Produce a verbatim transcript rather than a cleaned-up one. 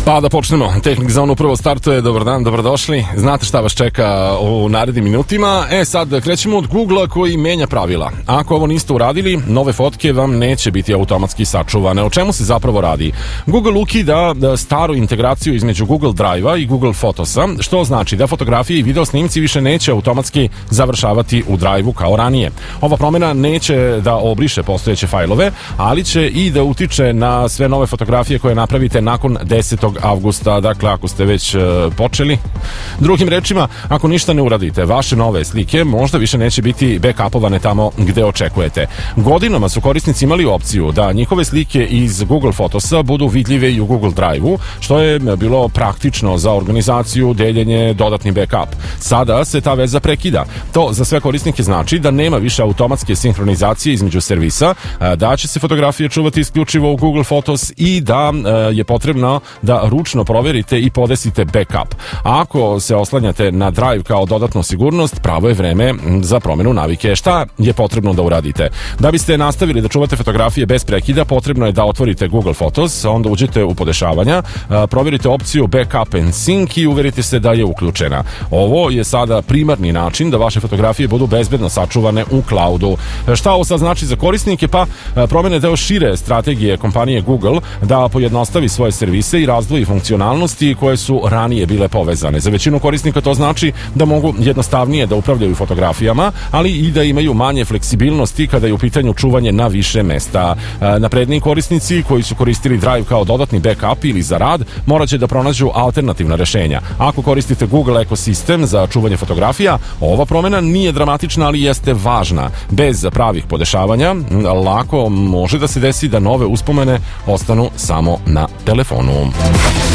Pa da počnemo. Tehnik za ono prvo startuje. Dobar dan, dobrodošli. Znate šta vas čeka u narednim minutima. E sad, krećemo od Googlea koji menja pravila. Ako ovo niste uradili, nove fotke vam neće biti automatski sačuvane. O čemu se zapravo radi? Google ukida staru integraciju između Google Drive-a i Google Photosa, što znači da fotografije i video snimci više neće automatski završavati u Drive-u kao ranije. Ova promjena neće da obriše postojeće fajlove, ali će i da utiče na sve nove fotografije koje napravite nakon desetog avgusta, dakle ako ste već e, počeli. Drugim rečima, ako ništa ne uradite, vaše nove slike možda više neće biti backupovane tamo gde očekujete. Godinama su korisnici imali opciju da njihove slike iz Google Photosa budu vidljive i u Google Drive-u, što je bilo praktično za organizaciju, deljenje, dodatni backup. Sada se ta veza prekida. To za sve korisnike znači da nema više automatske sinhronizacije između servisa, da će se fotografije čuvati isključivo u Google Photos i da je potrebno da ručno proverite i podesite backup. A ako se oslanjate na Drive kao dodatnu sigurnost, pravo je vreme za promjenu navike. Šta je potrebno da uradite? Da biste nastavili da čuvate fotografije bez prekida, potrebno je da otvorite Google Photos, onda uđete u podešavanja, provjerite opciju Backup and Sync i uverite se da je uključena. Ovo je sada primarni način da vaše fotografije budu bezbedno sačuvane u cloudu. Šta ovo sad znači za korisnike? Pa promjene deo šire strategije kompanije Google da pojednostavi svoje servise i razdvoji funkcionalnosti koje su ranije bile povezane. Za većinu korisnika to znači da mogu jednostavnije da upravljaju fotografijama, ali i da imaju manje fleksibilnosti kada je u pitanju čuvanje na više mesta. Napredniji korisnici koji su koristili Drive kao dodatni backup ili za rad, morat će da pronađu alternativna rešenja. Ako koristite Google ekosistem za čuvanje fotografija, ova promjena nije dramatična, ali jeste važna. Bez pravih podešavanja, lako može da se desi da nove uspomene ostanu samo na telefonu.